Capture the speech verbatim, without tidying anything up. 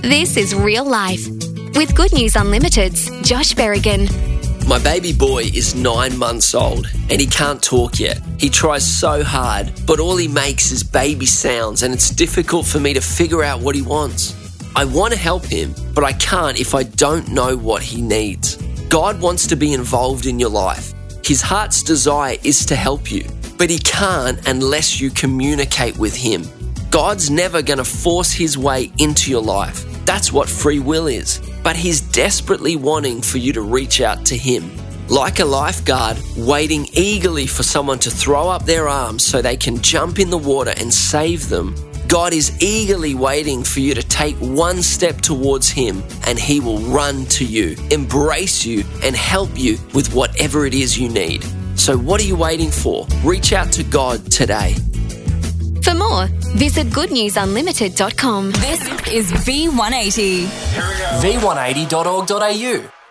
This is Real Life with Good News Unlimited's Josh Berrigan. My baby boy is nine months old and he can't talk yet. He tries so hard, but all he makes is baby sounds and it's difficult for me to figure out what he wants. I want to help him, but I can't if I don't know what he needs. God wants to be involved in your life. His heart's desire is to help you, but he can't unless you communicate with him. God's never going to force his way into your life. That's what free will is. But he's desperately wanting for you to reach out to him. Like a lifeguard waiting eagerly for someone to throw up their arms so they can jump in the water and save them, God is eagerly waiting for you to take one step towards him and he will run to you, embrace you and help you with whatever it is you need. So what are you waiting for? Reach out to God today. For more, visit good news unlimited dot com. This is V one eighty. v one eighty dot org dot a u.